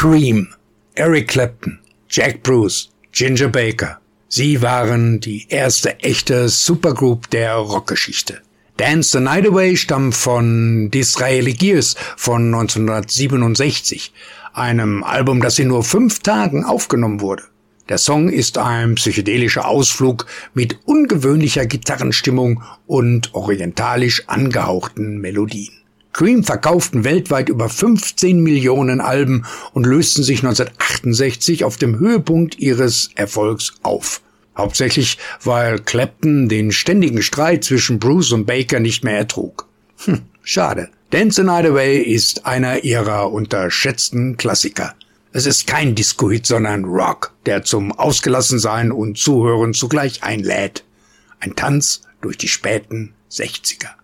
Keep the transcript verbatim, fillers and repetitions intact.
Cream, Eric Clapton, Jack Bruce, Ginger Baker. Sie waren die erste echte Supergroup der Rockgeschichte. Dance the Night Away stammt von Disraeli Gears von neunzehnhundertsiebenundsechzig, einem Album, das in nur fünf Tagen aufgenommen wurde. Der Song ist ein psychedelischer Ausflug mit ungewöhnlicher Gitarrenstimmung und orientalisch angehauchten Melodien. Cream verkauften weltweit über fünfzehn Millionen Alben und lösten sich neunzehnhundertachtundsechzig auf dem Höhepunkt ihres Erfolgs auf. Hauptsächlich, weil Clapton den ständigen Streit zwischen Bruce und Baker nicht mehr ertrug. Hm, schade. Dance the Night Away ist einer ihrer unterschätzten Klassiker. Es ist kein Disco-Hit, sondern Rock, der zum Ausgelassensein und Zuhören zugleich einlädt. Ein Tanz durch die späten sechziger.